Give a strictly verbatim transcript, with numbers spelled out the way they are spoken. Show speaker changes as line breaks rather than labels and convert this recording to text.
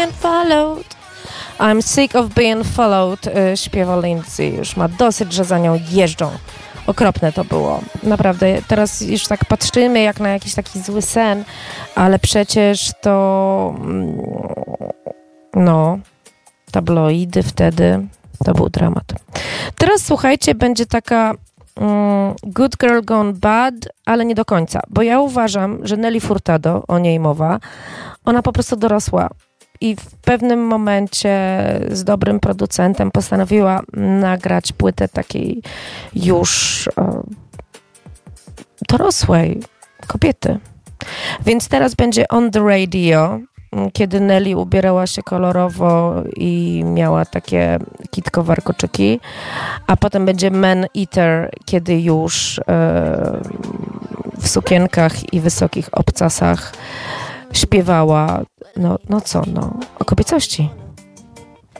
being followed. I'm sick of being followed, yy, śpiewa Lindsay. Już ma dosyć, że za nią jeżdżą. Okropne to było. Naprawdę, teraz już tak patrzymy jak na jakiś taki zły sen, ale przecież to no, tabloidy wtedy, to był dramat. Teraz słuchajcie, będzie taka um, Good Girl Gone Bad, ale nie do końca, bo ja uważam, że Nelly Furtado, o niej mowa, ona po prostu dorosła. I w pewnym momencie z dobrym producentem postanowiła nagrać płytę takiej już e, dorosłej kobiety. Więc teraz będzie On The Radio, kiedy Nelly ubierała się kolorowo i miała takie kitko warkoczyki, a potem będzie Man Eater, kiedy już e, w sukienkach i wysokich obcasach śpiewała, no, no co, no, o kobiecości.